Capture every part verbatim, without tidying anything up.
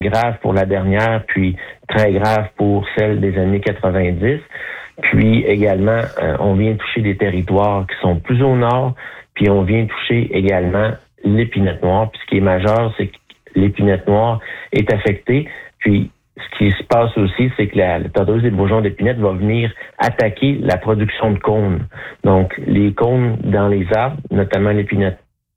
grave pour la dernière, puis très grave pour celle des années quatre-vingt-dix. Puis également, euh, on vient toucher des territoires qui sont plus au nord, puis on vient toucher également l'épinette noire. Puis ce qui est majeur, c'est que l'épinette noire est affectée. Puis ce qui se passe aussi, c'est que la, la tordose des bourgeons d'épinette va venir attaquer la production de cônes. Donc, les cônes dans les arbres, notamment l'épinette.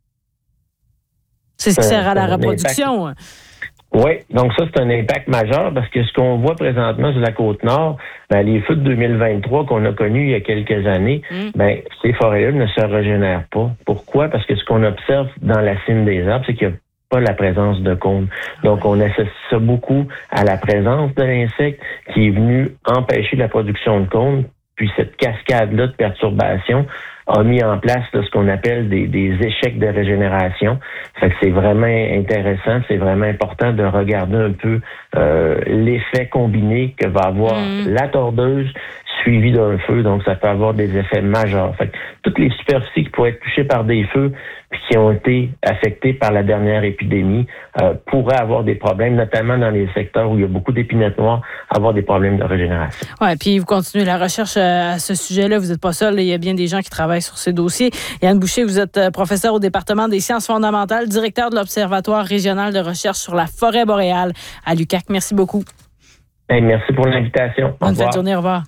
C'est ce qui sert à la reproduction. Oui, donc ça, c'est un impact majeur parce que ce qu'on voit présentement sur la Côte-Nord, ben, les feux de deux mille vingt-trois qu'on a connus il y a quelques années, mm. ben, ces forêts-là ne se régénèrent pas. Pourquoi? Parce que ce qu'on observe dans la cime des arbres, c'est qu'il n'y a pas la présence de cônes. Donc, on associe ça beaucoup à la présence de l'insecte qui est venu empêcher la production de cônes. Puis cette cascade-là de perturbations a mis en place là, ce qu'on appelle des, des échecs de régénération. Fait que c'est vraiment intéressant, c'est vraiment important de regarder un peu euh, l'effet combiné que va avoir mmh. la tordeuse suivie d'un feu. Donc, ça peut avoir des effets majeurs. Fait que toutes les superficies qui pourraient être touchées par des feux puis qui ont été affectées par la dernière épidémie euh, pourraient avoir des problèmes, notamment dans les secteurs où il y a beaucoup d'épinettes noires, avoir des problèmes de régénération. Oui, puis vous continuez la recherche à ce sujet-là. Vous n'êtes pas seul. Il y a bien des gens qui travaillent sur ces dossiers. Yann Boucher, vous êtes professeur au département des sciences fondamentales, directeur de l'Observatoire régional de recherche sur la forêt boréale à l'U Q A C. Merci beaucoup. Hey, merci pour l'invitation. Bonne fin de journée. Au revoir.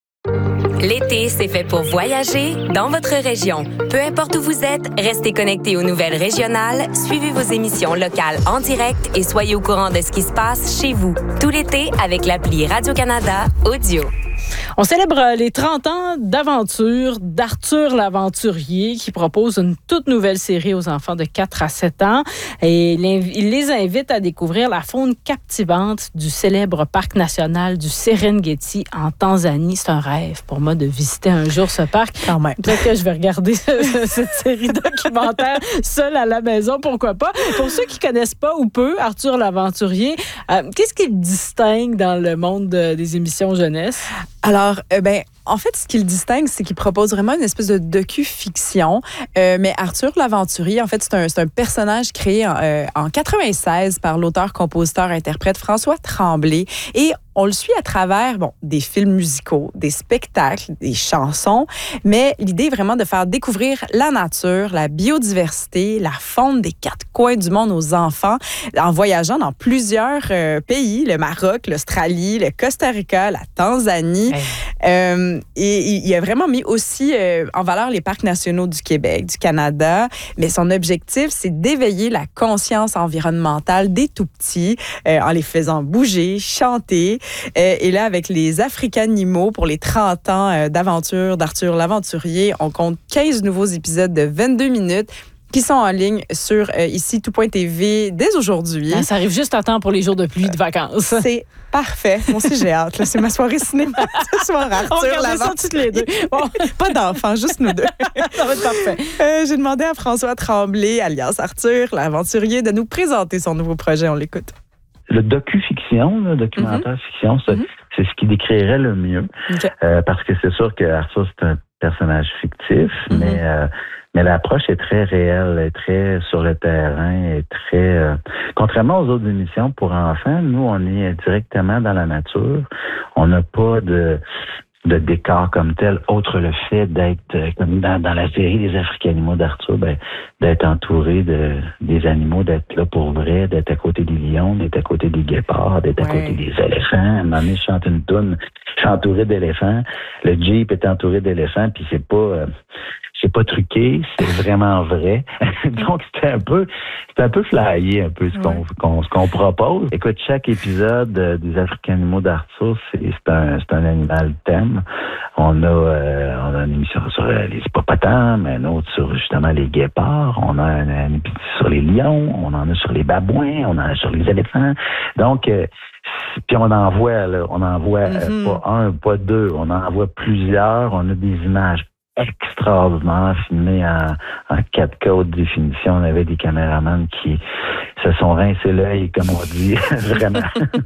L'été, c'est fait pour voyager dans votre région. Peu importe où vous êtes, restez connectés aux nouvelles régionales, suivez vos émissions locales en direct et soyez au courant de ce qui se passe chez vous. Tout l'été avec l'appli Radio-Canada Audio. On célèbre les trente ans d'aventure d'Arthur l'Aventurier qui propose une toute nouvelle série aux enfants de quatre à sept ans et il les invite à découvrir la faune captivante du célèbre parc national du Serengeti en Tanzanie. C'est un rêve pour moi de visiter un jour ce parc. Quand même. Peut-être que je vais regarder cette série documentaire seule à la maison, pourquoi pas. Pour ceux qui connaissent pas ou peu Arthur l'Aventurier, euh, qu'est-ce qui le distingue dans le monde de, des émissions jeunesse? Alors, euh, ben, en fait, ce qui le distingue, c'est qu'il propose vraiment une espèce de docu-fiction. Euh, mais Arthur l'Aventurier, en fait, c'est un, c'est un personnage créé en, euh, en quatre-vingt-seize par l'auteur, compositeur, interprète François Tremblay. Et on le suit à travers bon, des films musicaux, des spectacles, des chansons. Mais l'idée est vraiment de faire découvrir la nature, la biodiversité, la faune des quatre coins du monde aux enfants en voyageant dans plusieurs euh, pays, le Maroc, l'Australie, le Costa Rica, la Tanzanie. Hey. Euh, et il a vraiment mis aussi euh, en valeur les parcs nationaux du Québec, du Canada. Mais son objectif, c'est d'éveiller la conscience environnementale des tout-petits euh, en les faisant bouger, chanter. Euh, et là, avec les Africanimaux, pour les trente ans euh, d'aventure d'Arthur l'Aventurier, on compte quinze nouveaux épisodes de vingt-deux minutes qui sont en ligne sur euh, ici tout point t v dès aujourd'hui. Ah, ça arrive juste à temps pour les jours de pluie de vacances. C'est parfait. Moi aussi, j'ai hâte. Là, c'est ma soirée cinéma ce soir. Arthur, on regarde ça toutes les deux. Bon. Pas d'enfants, juste nous deux. Ça va être parfait. Euh, j'ai demandé à François Tremblay, alias Arthur l'Aventurier, de nous présenter son nouveau projet. On l'écoute. Le docu-fiction, le documentaire-fiction, mm-hmm. c'est, mm-hmm. c'est ce qui décrirait le mieux. Okay. Euh, parce que c'est sûr que Arthur, c'est un personnage fictif, mm-hmm. mais... Euh, Mais l'approche est très réelle, est très sur le terrain, est très... Euh, contrairement aux autres émissions pour enfants, nous, on est directement dans la nature. On n'a pas de, de décor comme tel, autre le fait d'être, comme dans, dans la série des Africanimaux d'Arthur, ben, d'être entouré de des animaux, d'être là pour vrai, d'être à côté des lions, d'être à côté des guépards, d'être ouais. à côté des éléphants. À un moment donné, je chante une toune, je suis entouré d'éléphants. Le Jeep est entouré d'éléphants, puis c'est pas... Euh, c'est pas truqué, c'est vraiment vrai. Donc, c'était un peu, c'était un peu flyé, un peu ce qu'on, ouais. qu'on, ce qu'on propose. Écoute, chaque épisode euh, des Africanimaux d'Arthur, c'est, c'est un, c'est un animal thème. On a, euh, on a une émission sur euh, les hippopotames, un autre sur justement les guépards. On a un, un épisode sur les lions, on en a sur les babouins, on en a sur les éléphants. Donc, euh, puis on en voit, là, on en voit mm-hmm. euh, pas un, pas deux, on en voit plusieurs. On a des images extraordinaire, filmé en, en quatre K haute définition. On avait des caméramans qui se sont rincés l'œil, comme on dit, vraiment.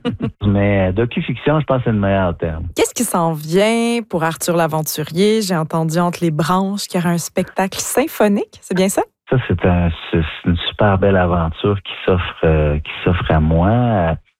Mais docu-fiction, je pense que c'est le meilleur terme. Qu'est-ce qui s'en vient pour Arthur l'Aventurier? J'ai entendu entre les branches qu'il y aura un spectacle symphonique, c'est bien ça? Ça, c'est, un, c'est une super belle aventure qui s'offre, euh, qui s'offre à moi.